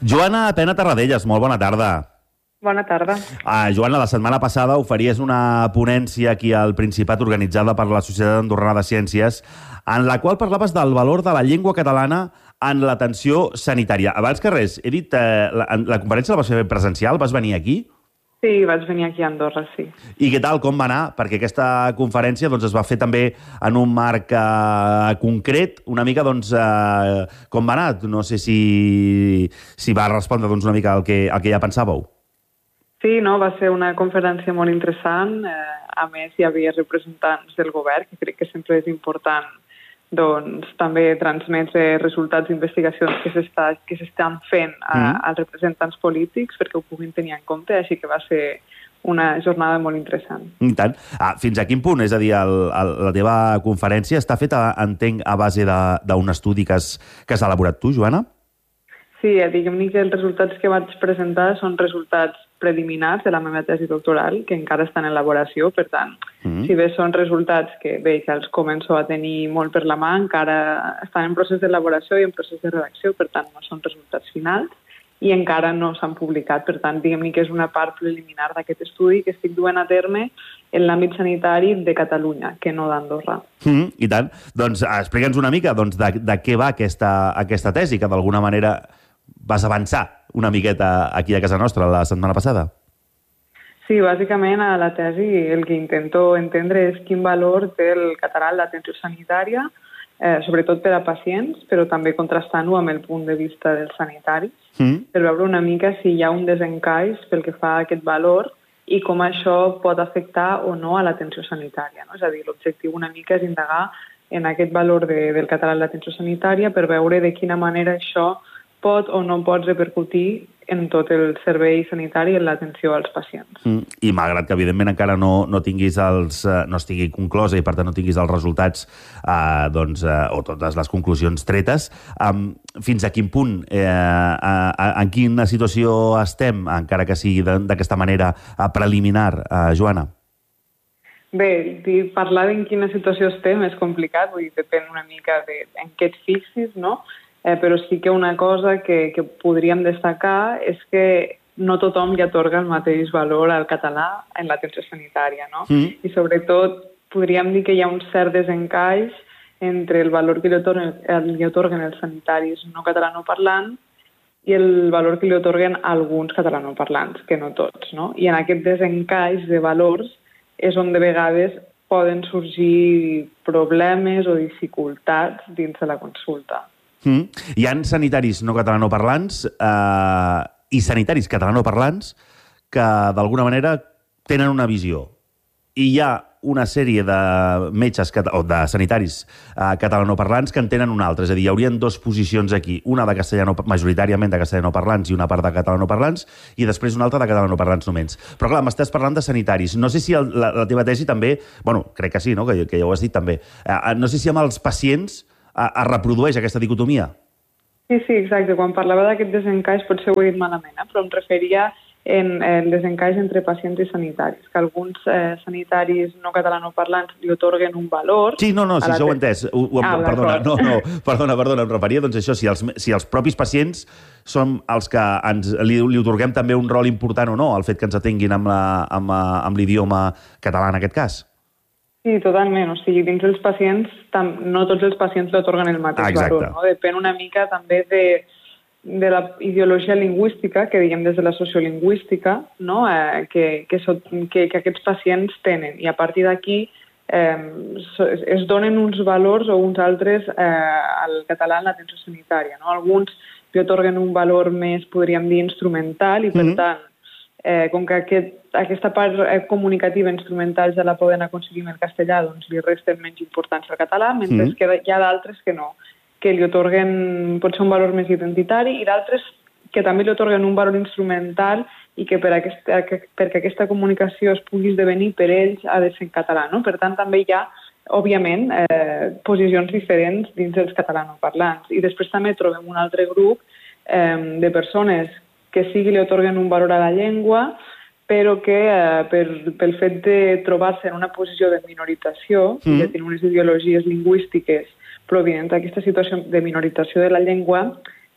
Joana Pena Tarradellas, molt bona tarda. Bona tarda. Joana, la setmana passada oferíes una ponència aquí al Principat organitzada per la Societat Andorrana de Ciències en la qual parlaves del valor de la llengua catalana en l'atenció sanitària. Abans que res, he dit, la conferència la vas fer presencial? Vas venir aquí? Sí, vaig venir aquí a Andorra, sí. I què tal, com va anar? Perquè aquesta conferència es va fer també en un marc concret, una mica, com va anar? No sé si va respondre una mica al que ja pensàveu. Sí, no, va ser una conferència molt interessant. A més, hi havia representants del govern, que crec que sempre és important també transmetre resultats d'investigacions que s'estan fent als representants polítics perquè ho puguin tenir en compte, així que va ser una jornada molt interessant. I tant. Fins a quin punt? És a dir, la teva conferència està feta, entenc, a base d'un estudi que has elaborat tu, Joana? Sí, diguem-ne que els resultats que vaig presentar són resultats preliminars de la meva tesi doctoral, que encara està en elaboració, per tant, si bé són resultats que els començo a tenir molt per la mà, encara estan en procés d'elaboració i en procés de redacció, per tant, no són resultats finals i encara no s'han publicat. Per tant, diguem-ne que és una part preliminar d'aquest estudi que estic duent a terme en l'àmbit sanitari de Catalunya, que no d'Andorra. I tant. Doncs explica'ns una mica de què va aquesta tesi, que d'alguna manera vas avançar una miqueta aquí a casa nostra la setmana passada. Sí, bàsicament a la tesi el que intento entendre és quin valor té el català en l'atenció sanitària, sobretot per a pacients, però també contrastant-ho amb el punt de vista dels sanitaris, per veure una mica si hi ha un desencaix pel que fa a aquest valor i com això pot afectar o no a l'atenció sanitària. No? És a dir, l'objectiu una mica és indagar en aquest valor del català en l'atenció sanitària per veure de quina manera això pot o no pot repercutir en tot el servei sanitari i en l'atenció als pacients. I malgrat que, evidentment, encara no tinguis no estigui conclosa i, per tant, no tinguis els resultats o totes les conclusions tretes, fins a quin punt, en quina situació estem, encara que sigui d'aquesta manera preliminar, Joana? Bé, parlar en quina situació estem és complicat, vull dir, depèn una mica en què et fixis, no? Però sí que una cosa que podríem destacar és que no tothom li atorga el mateix valor al català en l'atenció sanitària, no? I sobretot podríem dir que hi ha un cert desencaix entre el valor que li atorguen els sanitaris no catalanoparlants i el valor que li atorguen alguns catalanoparlants, que no tots, no? I en aquest desencaix de valors és on de vegades poden sorgir problemes o dificultats dins de la consulta. Hi ha sanitaris no catalanoparlants i sanitaris catalanoparlants que, d'alguna manera, tenen una visió. I hi ha una sèrie de metges o de sanitaris catalanoparlants que en tenen una altra. És a dir, hi haurien dues posicions aquí. Una de majoritàriament de castellanoparlants i una part de catalanoparlants, i després una altra de catalanoparlants només. Però, clar, m'estàs parlant de sanitaris. No sé si la teva tesi també... Bueno, crec que sí, no? Que ja ho has dit també. No sé si amb els pacients es reprodueix aquesta dicotomia. Sí, exacte. Quan parlava d'aquest desencaix potser ho he dit malament, però em referia en el desencaix entre pacients i sanitaris, que alguns sanitaris no catalanoparlants li atorguen un valor... Sí, no, si això ho he entès. Perdona, em referia, doncs això, si els propis pacients són els que li atorguem també un rol important o no, el fet que ens atenguin amb l'idioma català en aquest cas. Sí, totalment. O sigui, dins dels pacients, no tots els pacients li atorguen el mateix valor. No? Depèn una mica també de la ideologia lingüística, que diguem des de la sociolingüística, no? que aquests pacients tenen. I a partir d'aquí es donen uns valors o uns altres al català en l'atenció sanitària. No? Alguns li atorguen un valor més, podríem dir, instrumental i, per tant, com que aquesta part comunicativa instrumental ja la poden aconseguir en el castellà, doncs li resten menys importància al català, mentre que hi ha d'altres que no, que li atorguen potser un valor més identitari i d'altres que també li atorguen un valor instrumental i que perquè aquesta comunicació es pugui esdevenir per ells ha de ser en català. No? Per tant, també hi ha, òbviament, posicions diferents dins dels catalanoparlants. I després també trobem un altre grup de persones que sí que li atorguen un valor a la llengua, però que pel fet de trobar-se en una posició de minorització, de tenir unes ideologies lingüístiques provinents d'aquesta situació de minorització de la llengua,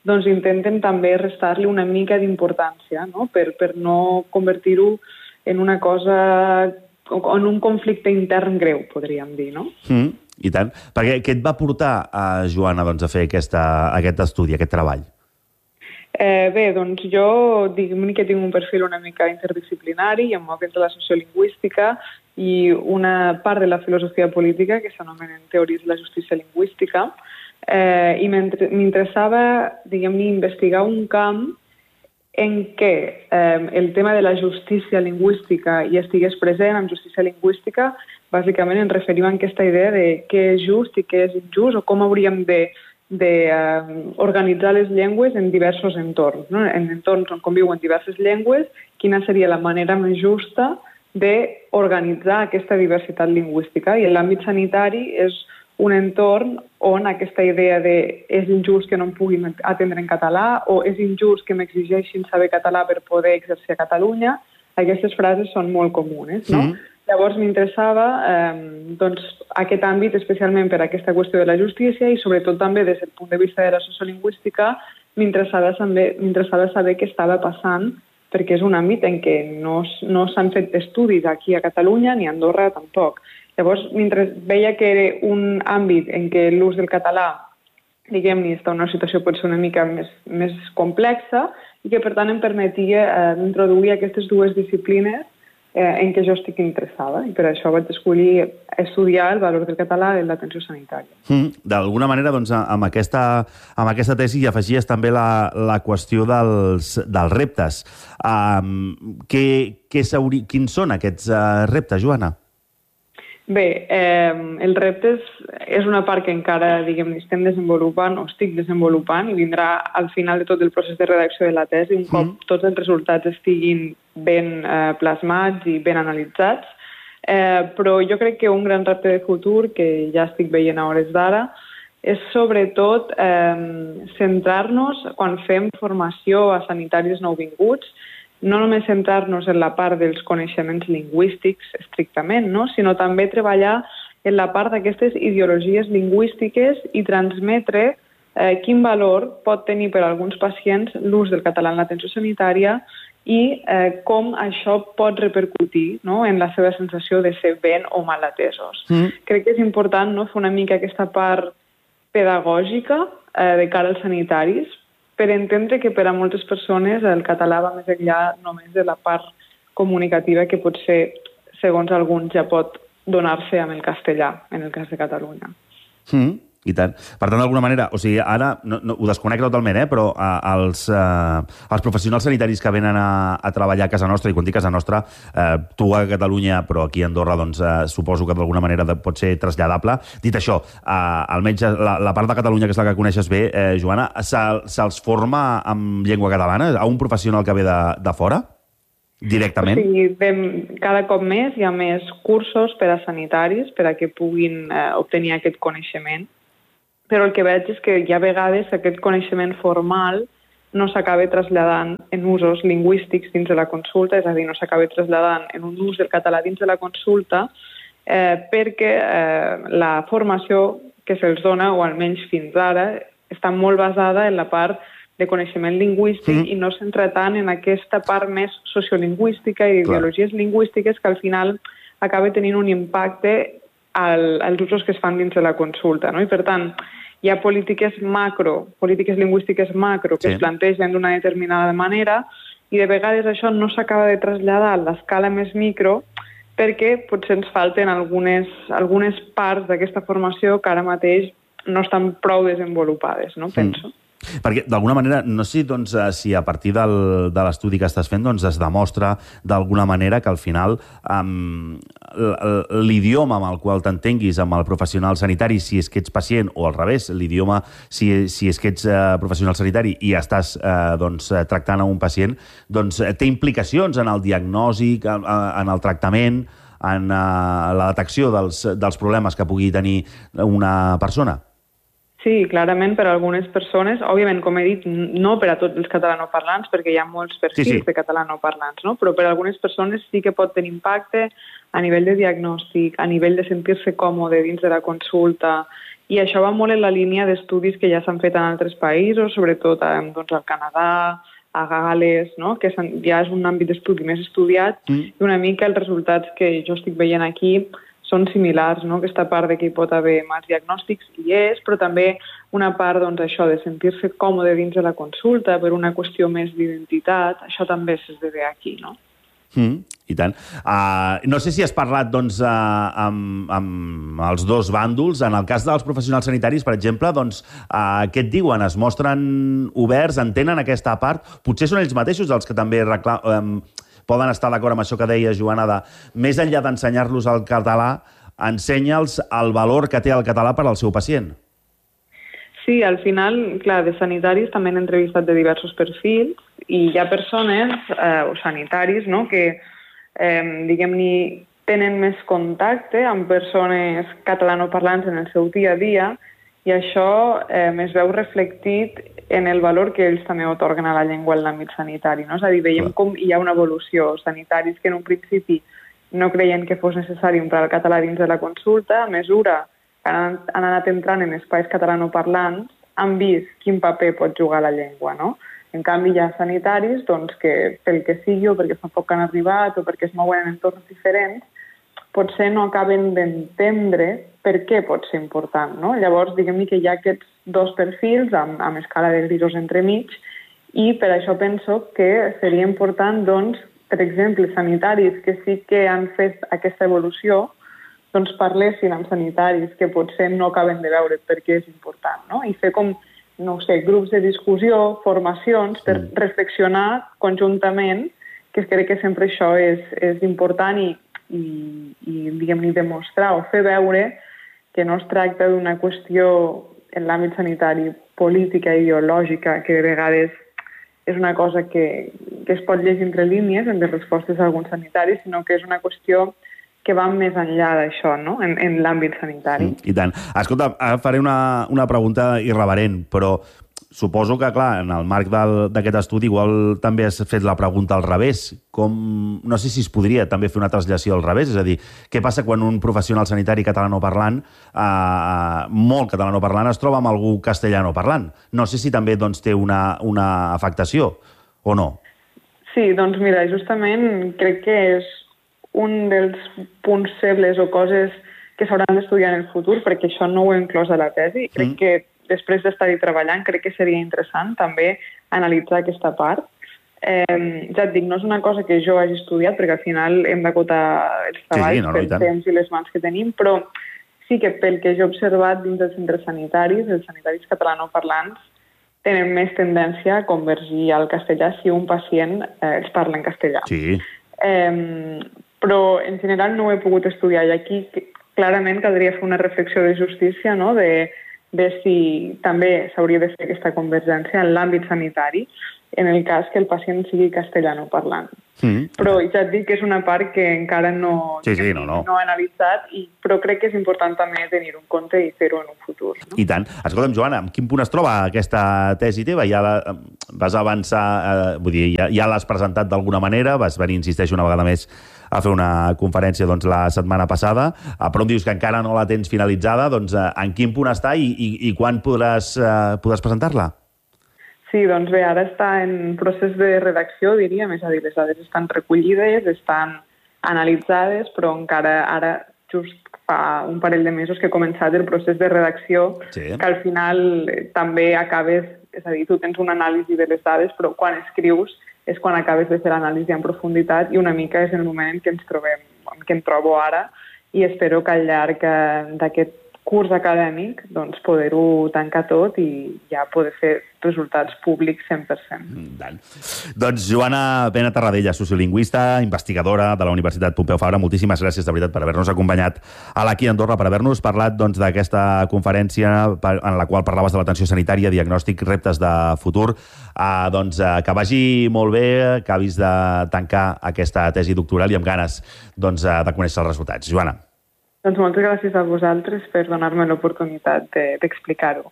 doncs intenten també restar-li una mica d'importància, no? Per no convertir-ho en una cosa, en un conflicte intern greu, podríem dir, no? I tant. Perquè què et va portar a Joana doncs, a fer aquest estudi, aquest treball? Bé, doncs jo diguem que tinc un perfil una mica interdisciplinari i em moc entre la sociolingüística i una part de la filosofia política que s'anomenen teories de la justícia lingüística i m'interessava, diguem-ne, investigar un camp en què el tema de la justícia lingüística hi estigués present. Amb justícia lingüística bàsicament ens referim a aquesta idea de què és just i què és injust o com hauríem d'organitzar les llengües en diversos entorns, no? En entorns on conviuen diverses llengües, quina seria la manera més justa d'organitzar aquesta diversitat lingüística. I en l'àmbit sanitari és un entorn on aquesta idea de és injust que no em puguin atendre en català o és injust que m'exigeixin saber català per poder exercir a Catalunya, aquestes frases són molt comunes, no? Llavors m'interessava doncs, aquest àmbit, especialment per aquesta qüestió de la justícia i sobretot també des del punt de vista de la sociolingüística m'interessava saber què estava passant perquè és un àmbit en què no s'han fet estudis aquí a Catalunya ni a Andorra tampoc. Llavors, mentre veia que era un àmbit en què l'ús del català, diguem-ne, està en una situació potser una mica més complexa i que, per tant, em permetia introduir aquestes dues disciplines en què jo estic interessada i per això vaig escollir estudiar el valor del català en l'atenció sanitària. D'alguna manera, doncs, amb aquesta tesi hi afegies també la qüestió dels reptes. Quins són aquests reptes, Joana? Bé, els reptes és una part que encara, diguem-ne, estem desenvolupant o estic desenvolupant i vindrà al final de tot el procés de redacció de la tesi un cop tots els resultats estiguin ben plasmats i ben analitzats. Però jo crec que un gran repte de futur, que ja estic veient a hores d'ara, és sobretot centrar-nos, quan fem formació a sanitaris nouvinguts, no només centrar-nos en la part dels coneixements lingüístics estrictament, no? Sinó també treballar en la part d'aquestes ideologies lingüístiques i transmetre quin valor pot tenir per a alguns pacients l'ús del català en l'atenció sanitària i com això pot repercutir, no? En la seva sensació de ser ben o mal atesos. Crec que és important, no? Fer una mica aquesta part pedagògica de cara als sanitaris per entendre que per a moltes persones el català va més enllà només de la part comunicativa que potser, segons alguns, ja pot donar-se amb el castellà, en el cas de Catalunya. I tant. Per tant, d'alguna manera, o sigui, ara no, ho desconec totalment, però els professionals sanitaris que venen a treballar a casa nostra, i quan dic casa nostra, tu a Catalunya, però aquí a Andorra, doncs suposo que d'alguna manera pot ser traslladable. Dit això, almenys la part de Catalunya, que és la que coneixes bé, Joana, se'ls forma amb llengua catalana a un professional que ve de fora? Directament? O sigui, cada cop més hi ha més cursos per a sanitaris per a que puguin obtenir aquest coneixement. Però el que veig és que hi ha vegades aquest coneixement formal no s'acaba traslladant en usos lingüístics dins de la consulta, és a dir, no s'acaba traslladant en un ús del català dins de la consulta perquè la formació que se'ls dona, o almenys fins ara, està molt basada en la part de coneixement lingüístic i no s'entra tant en aquesta part més sociolingüística i ideologies lingüístiques que al final acaba tenint un impacte als usos que es fan dins de la consulta, no? I per tant, hi ha polítiques lingüístiques macro que es plantegen d'una determinada manera i de vegades això no s'acaba de traslladar a l'escala més micro perquè potser ens falten algunes parts d'aquesta formació que ara mateix no estan prou desenvolupades, no? Penso. Perquè, d'alguna manera, no sé doncs, si a partir de l'estudi que estàs fent doncs, es demostra d'alguna manera que al final l'idioma amb el qual t'entenguis amb el professional sanitari, si és que ets pacient, o al revés, l'idioma, si és que ets professional sanitari i estàs tractant a un pacient, doncs té implicacions en el diagnòstic, en el tractament, en la detecció dels problemes que pugui tenir una persona. Sí, clarament per a algunes persones, òbviament, com he dit, no per a tots els catalanoparlants, perquè hi ha molts perfils de catalanoparlants, no? Però per a algunes persones sí que pot tenir impacte a nivell de diagnòstic, a nivell de sentir-se còmode dins de la consulta I això va molt en la línia d'estudis que ja s'han fet en altres països, sobretot doncs, al Canadà, a Gales, no? Que ja és un àmbit d'estudi més estudiat, i una mica els resultats que jo estic veient aquí són similars, no? Aquesta part de que hi pot haver mals diagnòstics hi és, però també una part, doncs, això de sentir-se còmode dins de la consulta per una qüestió més d'identitat, això també s'esdevé aquí, no? I tant. No sé si has parlat doncs, amb els dos bàndols. En el cas dels professionals sanitaris, per exemple, doncs, què et diuen? Es mostren oberts, entenen aquesta part? Potser són ells mateixos els que també poden estar d'acord amb això que deia Joana, de més enllà d'ensenyar-los el català, ensenya'ls el valor que té el català per al seu pacient. Sí, al final, clar, de sanitaris també han entrevistat de diversos perfils i hi ha persones o sanitaris, no?, que, diguem-ne, tenen més contacte amb persones catalanoparlants en el seu dia a dia i això es veu reflectit en el valor que ells també otorguen a la llengua en l'àmbit sanitari, no? És a dir, veiem com hi ha una evolució. Sanitaris que en un principi no creien que fos necessari emprar el català dins de la consulta, a mesura que han anat entrant en espais catalanoparlants, han vist quin paper pot jugar la llengua, no? En canvi, hi ha sanitaris doncs, que pel que sigui, o perquè fa poc que han arribat, o perquè es mouen en entorns diferents, potser no acaben d'entendre per què pot ser important, no? Llavors, diguem-ne que hi ha aquests dos perfils amb escala de grisos entremig, i per això penso que seria important, doncs, per exemple, sanitaris que sí que han fet aquesta evolució, doncs parlessin amb sanitaris que potser no acaben de veure per què és important, no? I fer com, no sé, grups de discussió, formacions, per reflexionar conjuntament, que crec que sempre això és important i diguem-ne, demostrar o fer veure que no es tracta d'una qüestió en l'àmbit sanitari política, ideològica, que de vegades és una cosa que es pot llegir entre línies en les respostes a alguns sanitaris, sinó que és una qüestió que van més enllà d'això, no?, en l'àmbit sanitari. I tant. Escolta, faré una pregunta irreverent, però suposo que, clar, en el marc d'aquest estudi igual també has fet la pregunta al revés. No sé si es podria també fer una traslació al revés, és a dir, què passa quan un professional sanitari catalanoparlant, molt catalanoparlant, es troba amb algú castellanoparlant? No sé si també doncs, té una afectació o no. Sí, doncs mira, justament crec que és un dels punts febles o coses que s'hauran d'estudiar en el futur, perquè això no ho he inclòs a la tesi. Crec que després d'estar-hi treballant, crec que seria interessant també analitzar aquesta part. Ja et dic, no és una cosa que jo hagi estudiat, perquè al final hem d'acotar els treballs pel temps i les mans que tenim, però sí que pel que jo he observat dins dels centres sanitaris, els sanitaris catalanoparlants tenen més tendència a convergir al castellà si un pacient els parla en castellà. Sí. Però en general no ho he pogut estudiar i aquí clarament caldria fer una reflexió de justícia, no?, de si també s'hauria de fer aquesta convergència en l'àmbit sanitari en el cas que el pacient sigui castellanoparlant. Però ja et dic que és una part que encara no he analitzat, però crec que és important també tenir-ho en compte i fer-ho en un futur. No? I tant. Escolta'm, Joana, en quin punt es troba aquesta tesi teva? Ja vas avançar, vull dir, ja l'has presentat d'alguna manera, vas venir, insisteixo, una vegada més a fer una conferència doncs, la setmana passada, però em dius que encara no la tens finalitzada, doncs en quin punt està i quan podràs presentar-la? Sí, doncs bé, ara està en procés de redacció, diríem, és a dir, les dades estan recollides, estan analitzades, però encara ara, just fa un parell de mesos que he començat el procés de redacció, que al final també acabes, és a dir, tu tens una anàlisi de les dades, però quan escrius és quan acabes de fer l'anàlisi en profunditat i una mica és el moment en què ens trobem, en què em trobo ara, i espero que al llarg d'aquest curs acadèmic doncs, poder-ho tancar tot i ja poder fer resultats públics 100%. Doncs Joana Pena Tarradella, sociolingüista, investigadora de la Universitat Pompeu Fabra, moltíssimes gràcies de veritat per haver-nos acompanyat a l'Aquí Andorra, per haver-nos parlat d'aquesta conferència en la qual parlaves de l'atenció sanitària, diagnòstic, reptes de futur. Que vagi molt bé, que acabis de tancar aquesta tesi doctoral i amb ganes de conèixer els resultats. Joana. Doncs moltes gràcies a vosaltres per donar-me l'oportunitat d'explicar-ho.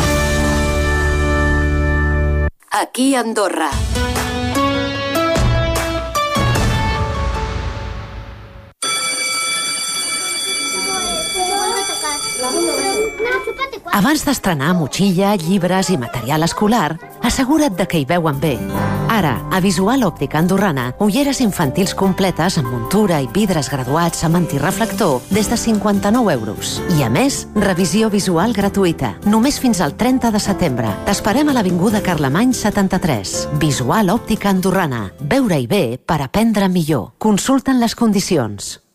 Aquí Andorra. Abans d'estrenar motxilla, llibres i material escolar, assegura't de que hi veuen bé. Ara, a Visual Òptica Andorrana, ulleres infantils completes amb muntura i vidres graduats amb antireflector des de 59 euros. I a més, revisió visual gratuïta. Només fins al 30 de setembre. T'esperem a l'Avinguda Carlemany 73. Visual Òptica Andorrana. Veure-hi bé per aprendre millor. Consulten les condicions.